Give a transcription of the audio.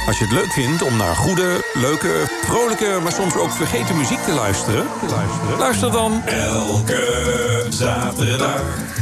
Als je het leuk vindt om naar goede, leuke, vrolijke, maar soms ook vergeten muziek te luisteren, luister dan elke zaterdag